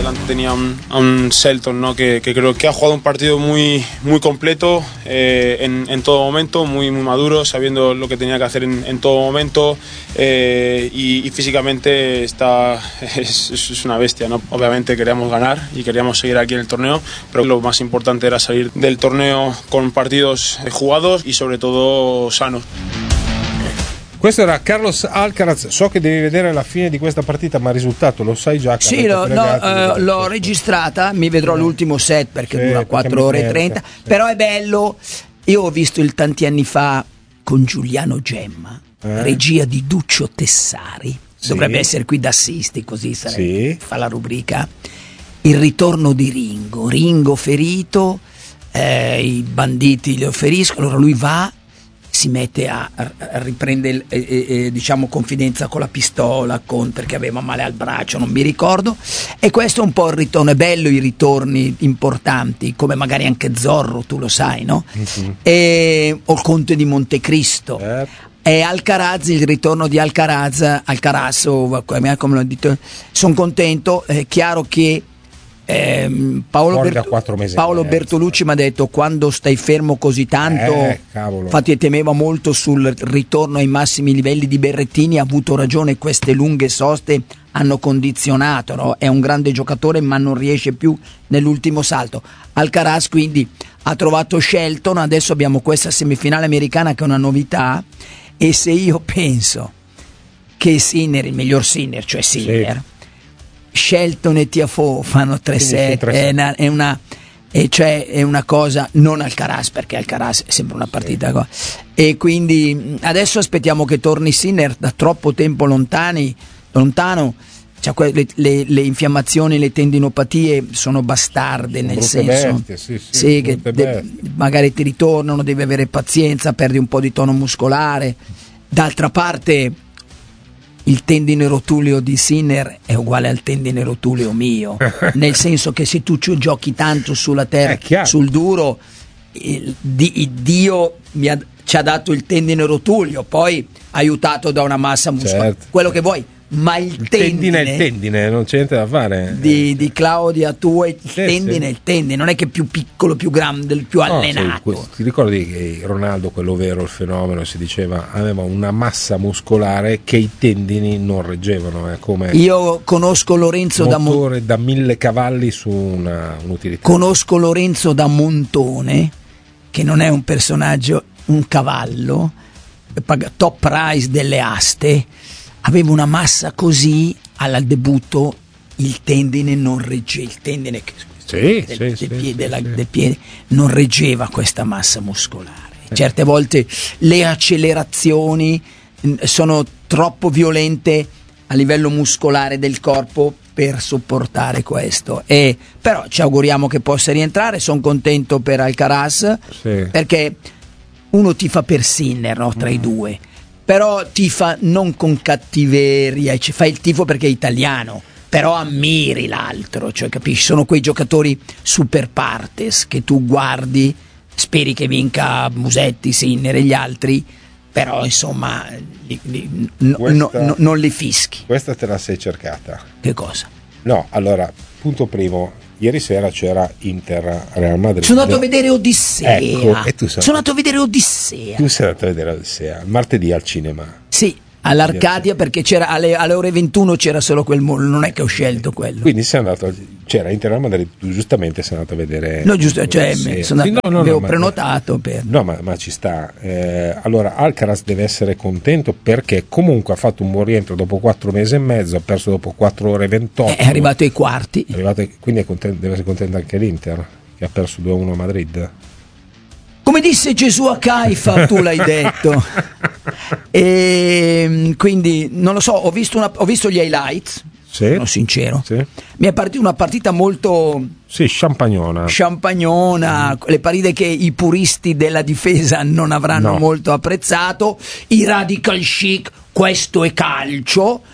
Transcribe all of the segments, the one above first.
Delante tenía a un Shelton, ¿no? que creo que ha jugado un partido muy completo en todo momento, muy maduro, sabiendo lo que tenía que hacer en todo momento, y físicamente es una bestia, ¿no? Obviamente queríamos ganar y queríamos seguir aquí en el torneo, pero lo más importante era salir del torneo con partidos jugados y sobre todo sanos. Questo era Carlos Alcaraz. So che devi vedere la fine di questa partita, ma il risultato lo sai già? Sì, l'ho registrata, mi vedrò l'ultimo set perché dura 4 ore e 30, però è bello. Io ho visto il tanti anni fa con Giuliano Gemma, regia di Duccio Tessari, dovrebbe essere qui da Assisti, così fa la rubrica. Il ritorno di Ringo ferito, i banditi lo feriscono, allora lui va, si mette a riprendere diciamo confidenza con la pistola perché aveva male al braccio, non mi ricordo, e questo è un po' il ritorno. È bello i ritorni importanti, come magari anche Zorro, tu lo sai, no? Mm-hmm. O il Conte di Montecristo. E Alcaraz, il ritorno di Alcaraz, come l'ho detto, sono contento. È chiaro che Paolo Bertolucci mi ha detto: quando stai fermo così tanto, infatti temeva molto sul ritorno ai massimi livelli di Berrettini, ha avuto ragione, queste lunghe soste hanno condizionato, no? È un grande giocatore ma non riesce più nell'ultimo salto. Alcaraz quindi ha trovato Shelton, adesso abbiamo questa semifinale americana che è una novità, e se io penso che Sinner, il miglior Sinner, cioè Sinner, Shelton e Tiafoe fanno 3-7, è una cosa, non Alcaraz, perché Alcaraz è sempre una partita e quindi adesso aspettiamo che torni Sinner, da troppo tempo lontano, cioè le infiammazioni, le tendinopatie sono bastarde, nel senso che magari ti ritornano, devi avere pazienza, perdi un po' di tono muscolare. D'altra parte il tendine rotuleo di Sinner è uguale al tendine rotuleo mio, nel senso che se tu giochi tanto sulla terra, sul duro, Dio ci ha dato il tendine rotuleo, poi aiutato da una massa muscolare, quello che vuoi, ma il tendine è il tendine, non c'è niente da fare. Di Claudia tua, il tendine è il tendine, non è che più piccolo, più grande, più allenato. Ti ricordi che Ronaldo, quello vero, il fenomeno, si diceva aveva una massa muscolare che i tendini non reggevano, come io conosco Lorenzo motore da 1000 cavalli su un'utilità. Conosco Lorenzo da Montone, che non è un personaggio, un cavallo, top price delle aste. Aveva una massa così, al debutto il tendine non reggeva, il tendine del piede non reggeva questa massa muscolare. Certe volte le accelerazioni sono troppo violente a livello muscolare del corpo per sopportare questo, però ci auguriamo che possa rientrare. Sono contento per Alcaraz, perché uno tifa per Sinner, no, tra i due, però tifa non con cattiveria, ci fa il tifo perché è italiano, però ammiri l'altro, cioè capisci, sono quei giocatori super partes che tu guardi, speri che vinca Musetti, Sinner e gli altri, però insomma non li fischi. Questa te la sei cercata. Che cosa? No, allora, punto primo, ieri sera c'era Inter Real Madrid. Sono andato a vedere Odissea. Ecco, e tu sono andato a vedere Odissea. Tu sei andato a vedere Odissea, martedì al cinema. Sì, all'Arcadia, perché c'era alle ore 21 c'era solo quel non è che ho scelto quello. Quindi sei andato, c'era Inter Real Madrid, tu giustamente sei andato a vedere. No, giusto, cioè avevo prenotato per. No, ma ci sta. Allora Alcaraz deve essere contento perché comunque ha fatto un buon rientro dopo 4 mesi e mezzo, ha perso dopo 4 ore e 28. È arrivato ai quarti. Quindi deve essere contento anche l'Inter, che ha perso 2-1 a Madrid. Come disse Gesù a Caifa, tu l'hai detto. E quindi non lo so, ho visto gli highlights, sono sincero. Mi è partita una partita molto champagnona, le partite che i puristi della difesa non avranno molto apprezzato, i radical chic, questo è calcio.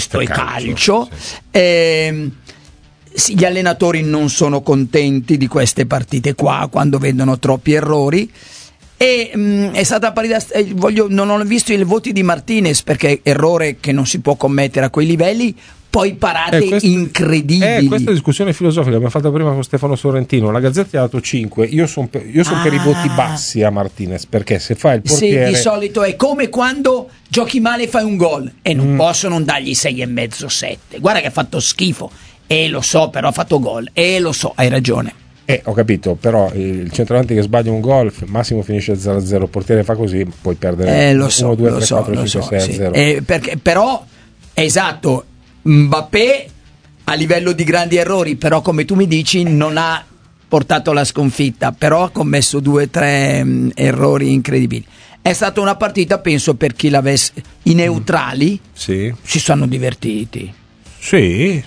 Gli allenatori non sono contenti di queste partite qua quando vedono troppi errori, e è stata partita, non ho visto i voti di Martinez perché errore che non si può commettere a quei livelli, poi parate incredibili. Questa discussione filosofica abbiamo fatto prima con Stefano Sorrentino. La Gazzetta gli ha dato 5, io sono per i voti bassi a Martinez, perché se fa il portiere, di solito è come quando giochi male e fai un gol e non posso non dargli 6,5, 7. Guarda che ha fatto schifo, lo so, però ha fatto gol, lo so, hai ragione. Ho capito, però il centravanti che sbaglia un gol, massimo finisce 0-0, il portiere fa così, puoi perdere 1, 2, 3, 4, 5, 6, 0. Perché, però, esatto, Mbappé a livello di grandi errori, però come tu mi dici non ha portato la sconfitta, però ha commesso 2 o 3 errori incredibili. È stata una partita, penso, per chi l'avesse, i neutrali si sono divertiti. Sì.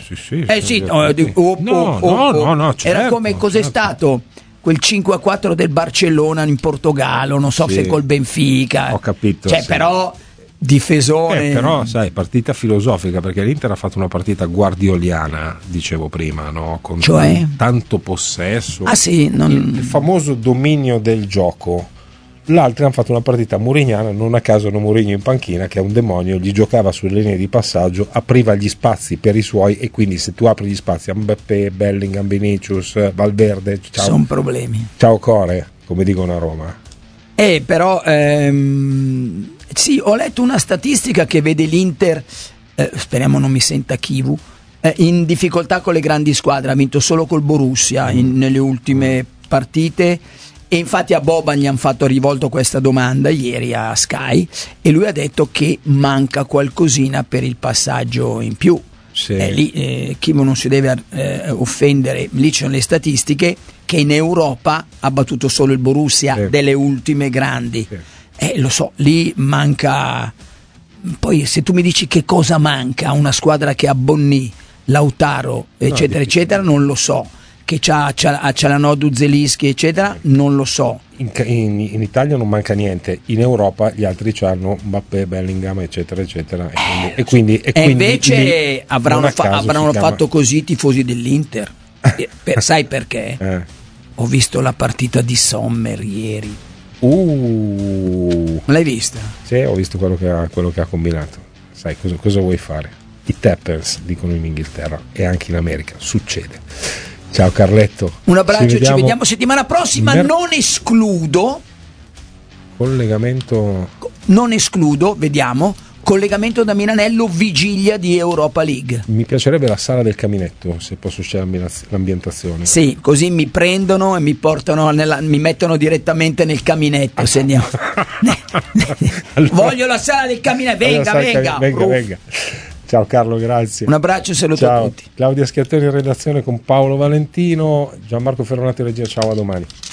No, certo, era come cos'è stato quel 5-4 del Barcellona in Portogallo, non so se col Benfica. Ho capito. Però difesone. Però sai, partita filosofica, perché l'Inter ha fatto una partita guardioliana, dicevo prima, no? Con tanto possesso. Il famoso dominio del gioco. L'altro hanno fatto una partita murignana, non a caso hanno Mourinho in panchina, che è un demonio, gli giocava sulle linee di passaggio, apriva gli spazi per i suoi, e quindi se tu apri gli spazi a Mbappé, Bellingham, Vinicius, Valverde, sono problemi. Ciao core, come dicono a Roma. Però ho letto una statistica che vede l'Inter, speriamo non mi senta Chivu, in difficoltà con le grandi squadre, ha vinto solo col Borussia nelle ultime partite. E infatti a Boban gli hanno fatto rivolto questa domanda ieri a Sky, e lui ha detto che manca qualcosina per il passaggio in più. Lì Chivo non si deve offendere, lì ci sono le statistiche che in Europa ha battuto solo il Borussia delle ultime grandi. Lo so, lì manca. Poi se tu mi dici che cosa manca a una squadra che ha Bonni, Lautaro eccetera eccetera, non lo so. Che c'ha Çalhanoğlu, Zelinski eccetera, non lo so. In Italia non manca niente, in Europa gli altri c'hanno Mbappé, Bellingham eccetera eccetera, e quindi invece avranno fatto così i tifosi dell'Inter. Sai perché? Ho visto la partita di Sommer ieri. L'hai vista? Sì, ho visto quello che ha combinato. Sai cosa vuoi fare? I tappers dicono in Inghilterra, e anche in America succede. Ciao Carletto. Un abbraccio, ci vediamo settimana prossima. Non escludo vediamo collegamento da Milanello, vigilia di Europa League. Mi piacerebbe la sala del caminetto, se posso scegliere l'ambientazione. Sì, così mi prendono e mi portano mi mettono direttamente nel caminetto. Se andiamo. Voglio la sala del caminetto, venga. Ciao Carlo, grazie. Un abbraccio e saluto a tutti. Claudia Schiattoni in redazione con Paolo Valentino, Gianmarco Ferronati regia, ciao, a domani.